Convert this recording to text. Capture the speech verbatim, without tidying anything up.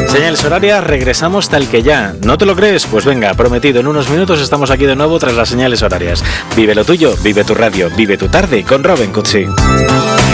Señales horarias, regresamos tal que ya. ¿No te lo crees? Pues venga, prometido, en unos minutos estamos aquí de nuevo tras las señales horarias. Vive lo tuyo, vive tu radio, vive tu tarde con Robin Cutsi.